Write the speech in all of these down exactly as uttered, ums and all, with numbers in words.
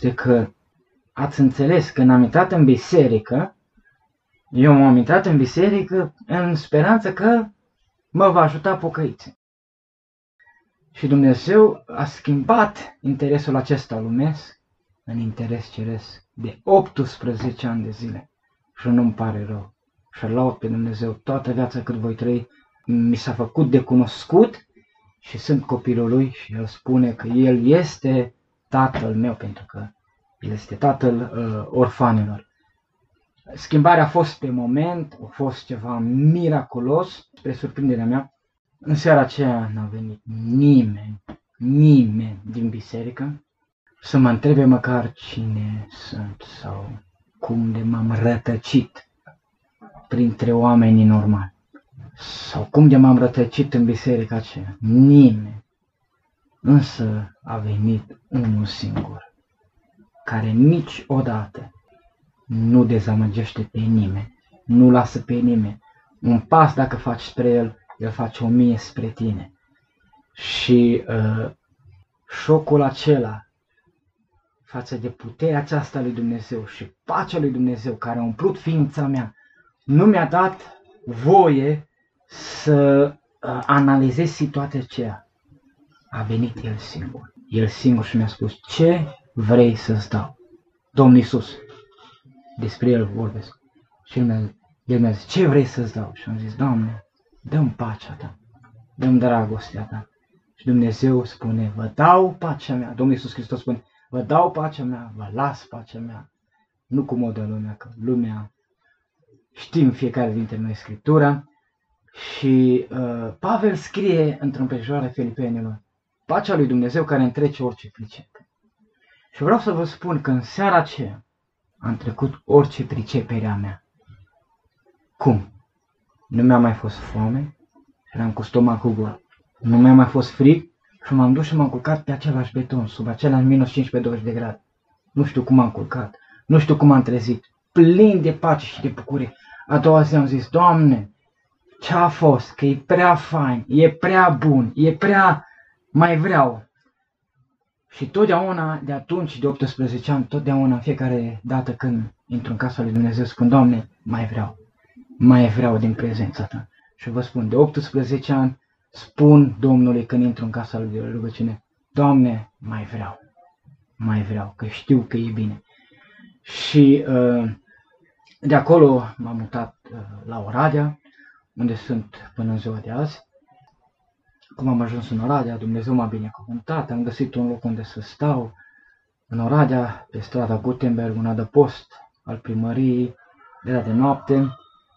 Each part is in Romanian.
este că ați înțeles, când am intrat în biserică, eu m-am intrat în biserică în speranță că mă va ajuta pocăiții. Și Dumnezeu a schimbat interesul acesta lumesc în interes ceresc de optsprezece ani de zile. Și nu-mi pare rău. Și laud pe Dumnezeu toată viața cât voi trăi. Mi s-a făcut de cunoscut și sunt copilul lui și el spune că el este tatăl meu, pentru că el este tatăl uh, orfanilor. Schimbarea a fost pe moment, a fost ceva miraculos, spre surprinderea mea. În seara aceea n-a venit nimeni, nimeni din biserică să mă întrebe măcar cine sunt sau cum de m-am rătăcit printre oamenii normali sau cum de m-am rătăcit în biserica aceea. Nimeni. Însă a venit unul singur, care niciodată nu dezamăgește pe nimeni, nu lasă pe nimeni. Un pas dacă faci spre el, el face o mie spre tine. Și uh, șocul acela față de puterea aceasta lui Dumnezeu și pacea lui Dumnezeu care a umplut ființa mea, nu mi-a dat voie să uh, analizez situația aceea. A venit el singur. El singur și mi-a spus: ce vrei să-ți dau? Domnul Iisus. Despre el vorbesc. Și el mi-a, el mi-a zis: ce vrei să-ți dau? Și am zis: Doamne, dă-mi pacea ta, dă-mi dragostea ta. Și Dumnezeu spune: vă dau pacea mea. Domnul Iisus Hristos spune: vă dau pacea mea, vă las pacea mea. Nu cum o dă lumea, că lumea știm fiecare dintre noi Scriptura. Și uh, Pavel scrie într-o împrejurare Filipenilor: pacea lui Dumnezeu care întrece orice pricepere. Și vreau să vă spun că în seara aceea am trecut orice pricepere a mea. Cum? Nu mi-a mai fost foame, eram cu stomacul gol. Nu mi-a mai fost frig și m-am dus și m-am culcat pe același beton, sub același minus cincisprezece douăzeci de grade. Nu știu cum am culcat, nu știu cum am trezit, plin de pace și de bucurie. A doua zi am zis: Doamne, ce a fost? Că e prea fain, e prea bun, e prea... mai vreau. Și totdeauna, de atunci, de optsprezece ani, totdeauna, în fiecare dată când intru în casa lui Dumnezeu, spun: Doamne, mai vreau, mai vreau din prezența ta. Și vă spun, de optsprezece ani, spun Domnului când intru în casa lui de rugăciune: Doamne, mai vreau, mai vreau, că știu că e bine. Și uh, de acolo m-am mutat uh, la Oradea, unde sunt până în ziua de azi. Cum am ajuns în Oradea, Dumnezeu m-a binecuvântat, am găsit un loc unde să stau în Oradea, pe strada Gutenberg, un adăpost al primăriei, era de noapte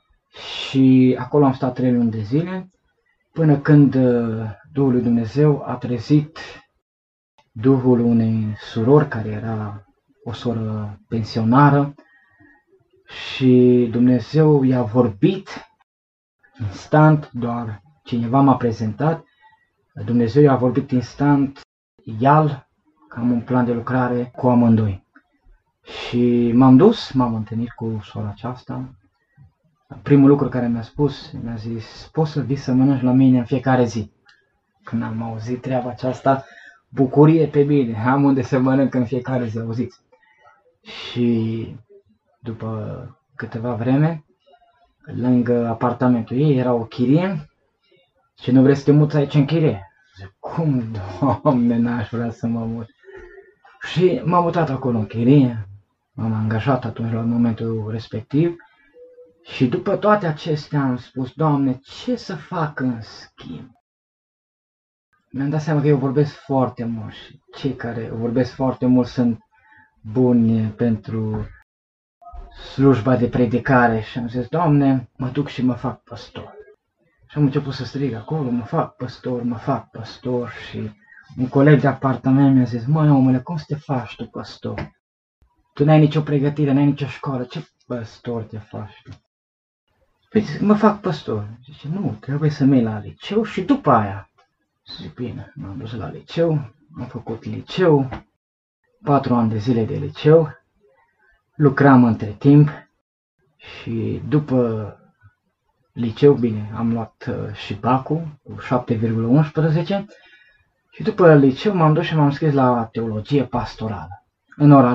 și acolo am stat trei luni de zile, până când Duhul lui Dumnezeu a trezit Duhul unei surori care era o soră pensionară și Dumnezeu i-a vorbit instant, doar cineva m-a prezentat. Dumnezeu i-a vorbit instant, ial, că am un plan de lucrare cu amândoi. Și m-am dus, m-am întâlnit cu sora aceasta. Primul lucru care mi-a spus, mi-a zis: poți să vii să mănânci la mine în fiecare zi. Când am auzit treaba aceasta, bucurie pe mine, am unde să mănânc în fiecare zi, auziți. Și după câteva vreme, lângă apartamentul ei era o chirie. Și nu vrei să te muți aici în chirie? Zic: cum, Doamne, n-aș vrea să mă mut. Și m-am mutat acolo în chirie, m-am angajat atunci la momentul respectiv și după toate acestea am spus: Doamne, ce să fac în schimb? Mi-am dat seama că eu vorbesc foarte mult și cei care vorbesc foarte mult sunt buni pentru slujba de predicare și am zis: Doamne, mă duc și mă fac păstor. Și am început să strig acolo: mă fac păstor, mă fac păstor. Și un coleg de apartament mi-a zis: măi, omule, cum să te faci tu păstor? Tu n-ai nicio pregătire, n-ai nicio școală, ce păstor te faci tu? Păi zic: mă fac păstor. Zice: nu, trebuie să mergi la liceu și după aia. Zic: bine, m-am dus la liceu, am făcut liceu, patru ani de zile de liceu, lucram între timp și după liceu, bine, am luat uh, și bacul cu șapte virgulă unsprezece și după liceu m-am dus și m-am scris la teologie pastorală în Oradea.